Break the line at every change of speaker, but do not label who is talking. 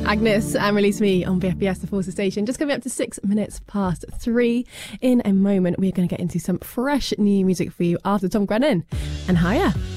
Agnes and Release Me on BFBS, the Forces Station. Just coming up to 6 minutes past 3. In a moment, we're going to get into some fresh new music for you after Tom Grennan and Higher.